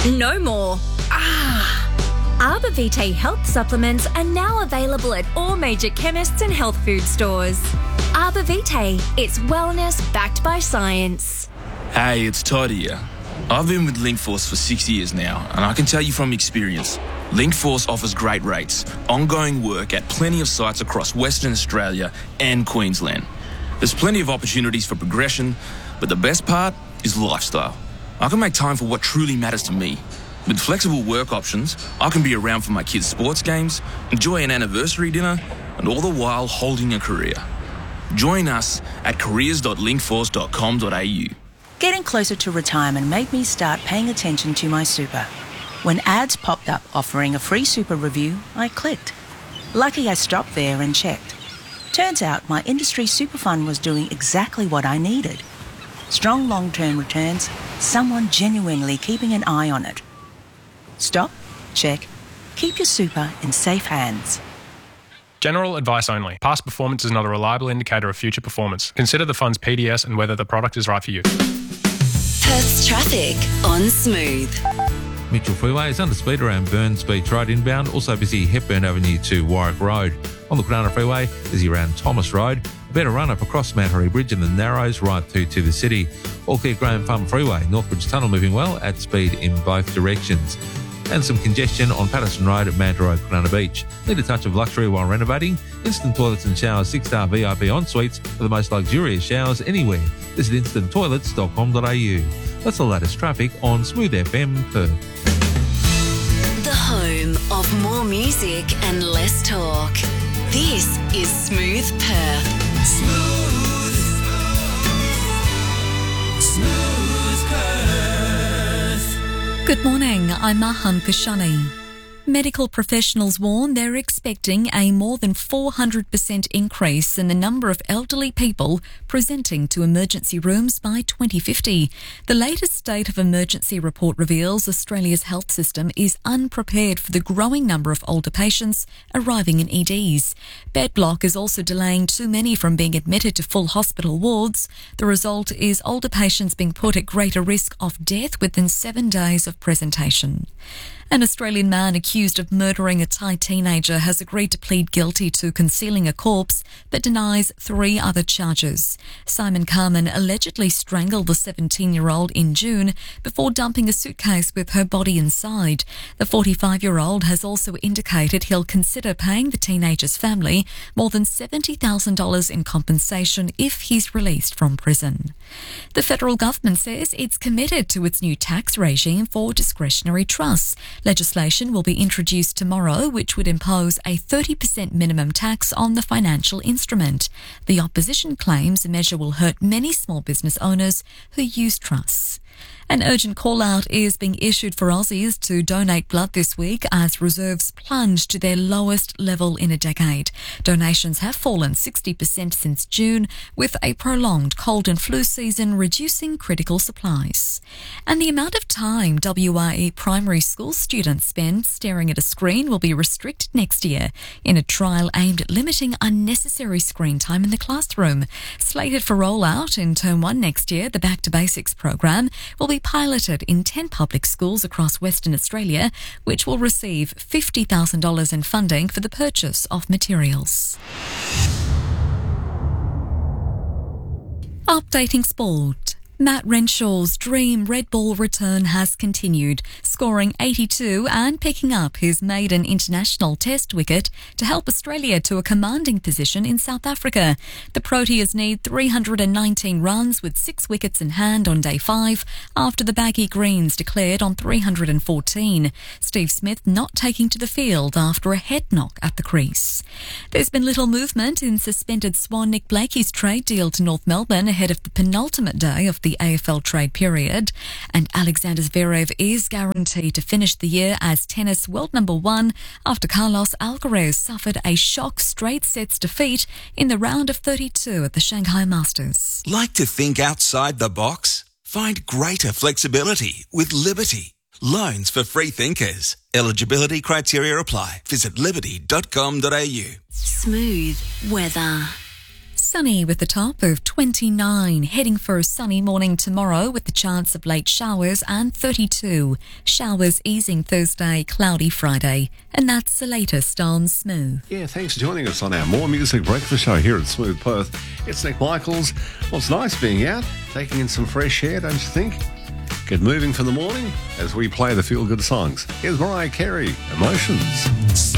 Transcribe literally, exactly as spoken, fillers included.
No more. Ah. Arbor Vitae health supplements are now available at all major chemists and health food stores. Arbor Vitae, it's wellness backed by science. Hey, it's Todd here. I've been with Linkforce for six years now, and I can tell you from experience, Linkforce offers great rates, ongoing work at plenty of sites across Western Australia and Queensland. There's plenty of opportunities for progression, but the best part is lifestyle. I can make time for what truly matters to me. With flexible work options, I can be around for my kids' sports games, enjoy an anniversary dinner, and all the while holding a career. Join us at careers dot linkforce dot com dot a u. Getting closer to retirement made me start paying attention to my super. When ads popped up offering a free super review, I clicked. Lucky I stopped there and checked. Turns out my industry super fund was doing exactly what I needed. Strong long-term returns, someone genuinely keeping an eye on it. Stop, check, keep your super in safe hands. General advice only. Past performance is not a reliable indicator of future performance. Consider the fund's P D S and whether the product is right for you. Perth's traffic on Smooth. Mitchell Freeway is under speed around Burns Beach Road inbound. Also busy Hepburn Avenue to Warwick Road. On the Kwinana Freeway, busy around Thomas Road. A better run up across Mount Harry Bridge and the Narrows right through to the city. All clear Graham Farm Freeway. Northbridge Tunnel moving well at speed in both directions. And some congestion on Patterson Road at Manta Road, Kwinana Beach. Need a touch of luxury while renovating? Instant toilets and showers, six-star V I P en-suites for the most luxurious showers anywhere. Visit instant toilets dot com dot a u. That's the latest traffic on Smooth F M Perth. The home of more music and less talk. This is Smooth Perth. Smooth. Smooth Perth. Good morning, I'm Mahan Kashani. Medical professionals warn they're expecting a more than four hundred percent increase in the number of elderly people presenting to emergency rooms by twenty fifty. The latest State of Emergency report reveals Australia's health system is unprepared for the growing number of older patients arriving in E Ds. Bed block is also delaying too many from being admitted to full hospital wards. The result is older patients being put at greater risk of death within seven days of presentation. An Australian man accused of murdering a Thai teenager has agreed to plead guilty to concealing a corpse but denies three other charges. Simon Carmen allegedly strangled the seventeen-year-old in June before dumping a suitcase with her body inside. The forty-five-year-old has also indicated he'll consider paying the teenager's family more than seventy thousand dollars in compensation if he's released from prison. The federal government says it's committed to its new tax regime for discretionary trusts. Legislation will be introduced tomorrow which would impose a thirty percent minimum tax on the financial instrument. The opposition claims the measure will hurt many small business owners who use trusts. An urgent call-out is being issued for Aussies to donate blood this week as reserves plunge to their lowest level in a decade. Donations have fallen sixty percent since June, with a prolonged cold and flu season reducing critical supplies. And the amount of time W R E primary school students spend staring at a screen will be restricted next year in a trial aimed at limiting unnecessary screen time in the classroom. Slated for rollout in Term one next year, the Back to Basics program will be piloted in ten public schools across Western Australia, which will receive fifty thousand dollars in funding for the purchase of materials. Updating sport. Matt Renshaw's dream red ball return has continued, scoring eighty-two and picking up his maiden international test wicket to help Australia to a commanding position in South Africa. The Proteas need three hundred nineteen runs with six wickets in hand on day five after the Baggy Greens declared on three hundred fourteen. Steve Smith not taking to the field after a head knock at the crease. There's been little movement in suspended Swan Nick Blakey's trade deal to North Melbourne ahead of the penultimate day of the the A F L trade period, and Alexander Zverev is guaranteed to finish the year as tennis world number one after Carlos Alcaraz suffered a shock straight sets defeat in the round of thirty-two at the Shanghai Masters. Like to think outside the box? Find greater flexibility with Liberty. Loans for free thinkers. Eligibility criteria apply. Visit liberty dot com dot a u. Smooth weather. Sunny with a top of twenty-nine. Heading for a sunny morning tomorrow with the chance of late showers and thirty-two. Showers easing Thursday, cloudy Friday. And that's the latest on Smooth. Yeah, thanks for joining us on our More Music Breakfast show here at Smooth Perth. It's Nick Michaels. Well, it's nice being out, taking in some fresh air, don't you think? Get moving for the morning as we play the feel-good songs. Here's Mariah Carey, Emotions.